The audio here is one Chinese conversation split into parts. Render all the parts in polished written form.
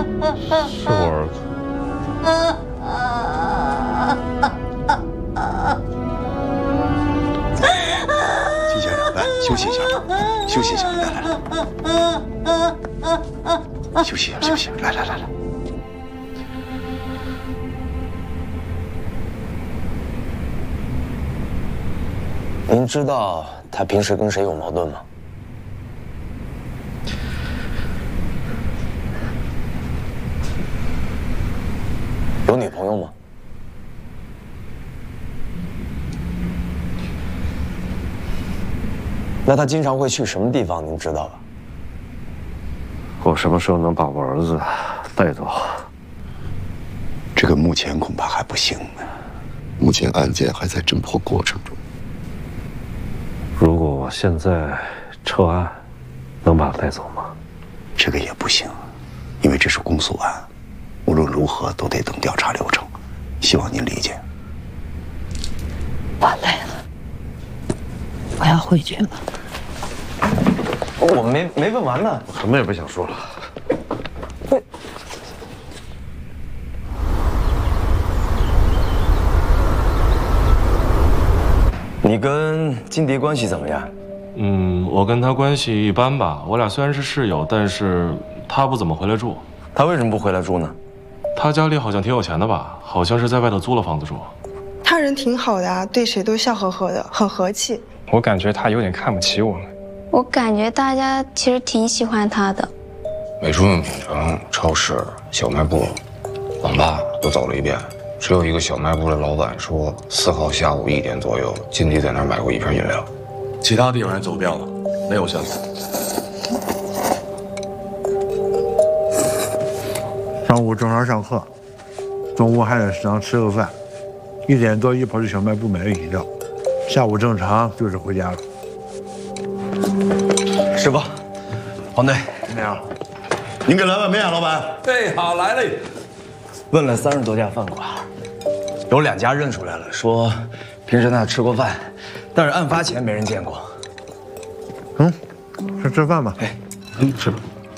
是我儿子。 金先生，来休息一下，休息一下，来，休息一下，休息一下，来。 您知道他平时跟谁有矛盾吗？有女朋友吗？那他经常会去什么地方？您知道吧？ 我什么时候能把我儿子带走？ 这个目前恐怕还不行呢。 目前案件还在侦破过程中。 如果我现在撤案，能把他带走吗？ 这个也不行，因为这是公诉案，无论如何都得等调查流程。希望您理解。 我累了，我要回去了。 我没问完呢， 我什么也不想说了。 你跟金迪关系怎么样？ 我跟他关系一般吧。我俩虽然是室友，但是他不怎么回来住。 他为什么不回来住呢？ 他家里好像挺有钱的吧？好像是在外头租了房子住。 他人挺好的啊，对谁都笑呵呵的，很和气。 我感觉他有点看不起我们。 我感觉大家其实挺喜欢他的。 美术用品城、超市、小卖部、网吧都走了一遍，只有一个小卖部的老板说4号下午1点左右，金迪在那儿买过一瓶饮料。 其他地方也走遍了，没有线索。 上午正常上课，中午还在食堂吃个饭，1点多一跑去小卖部买个饮料，下午正常就是回家了。 师傅，黄队， 怎么样？ 您给来碗面，老板。 对，好，来了。 问了30多家饭馆，有2家认出来了，说平时他吃过饭，但是案发前没人见过。 吃饭吧。 哎， 吃吧。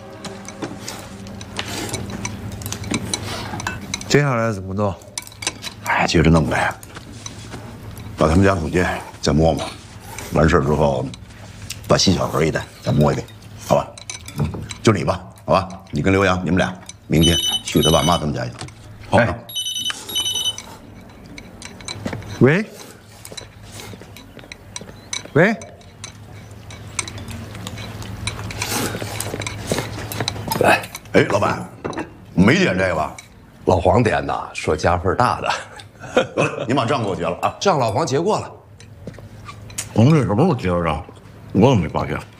接下来怎么弄？ 哎，接着弄呗，把他们家附近再摸摸，完事之后，把细小盒一带，再摸一遍，好吧？就你吧，好吧？你跟刘洋，你们俩明天去他爸妈他们家去。好。哎。 喂。 哎，老板，没点这个吧？ 老黄点的，说加份大的。 得了，你把账给我结了啊！ 账老黄结过了。 我们这什么时候结的账？我怎么没发现？